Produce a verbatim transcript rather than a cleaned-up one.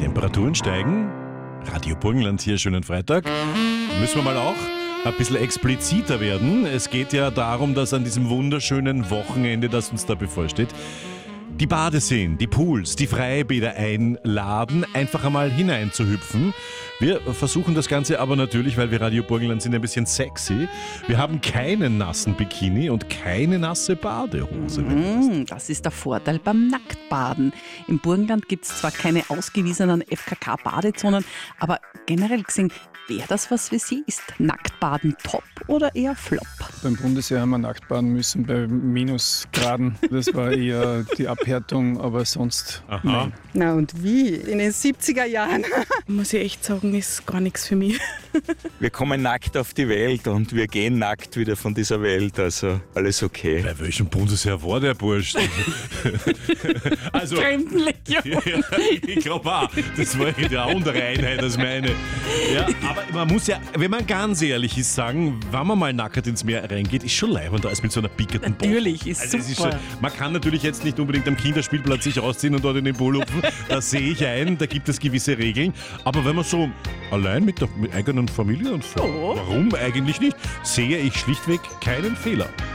Temperaturen steigen. Radio Burgenland hier, schönen Freitag. Müssen wir mal auch ein bisschen expliziter werden. Es geht ja darum, dass an diesem wunderschönen Wochenende, das uns da bevorsteht, die Badeseen, die Pools, die Freibäder einladen, einfach einmal hineinzuhüpfen. Wir versuchen das Ganze aber natürlich, weil wir Radio Burgenland sind, ein bisschen sexy. Wir haben keinen nassen Bikini und keine nasse Badehose. Mm, das ist der Vorteil beim Nacktbaden. Im Burgenland gibt es zwar keine ausgewiesenen F K K-Badezonen, aber generell gesehen, wäre das was für Sie? Ist Nacktbaden top oder eher flop? Beim Bundesheer haben wir nackt baden müssen bei Minusgraden. Das war eher die Abhärtung, aber sonst Aha. nein. Na und wie? In den siebziger Jahren. Muss ich echt sagen, ist gar nichts für mich. Wir kommen nackt auf die Welt und wir gehen nackt wieder von dieser Welt, also alles okay. Bei welchem Bundesheer war der Bursch? Also, Fremdenlegion. ja, ich glaube auch, das war eine andere Einheit als meine. Ja, aber man muss ja, wenn man ganz ehrlich ist, sagen, wenn man mal nackt ins Meer reingeht, ist schon leibender als mit so einer pickerten Box. Natürlich, ist Also es ist super. schon, man kann natürlich jetzt nicht unbedingt am Kinderspielplatz sich rausziehen und dort in den Pool hupfen. Das sehe ich ein, da gibt es gewisse Regeln. Aber wenn man so allein mit der mit eigenen Familie und Oh. warum eigentlich nicht, sehe ich schlichtweg keinen Fehler.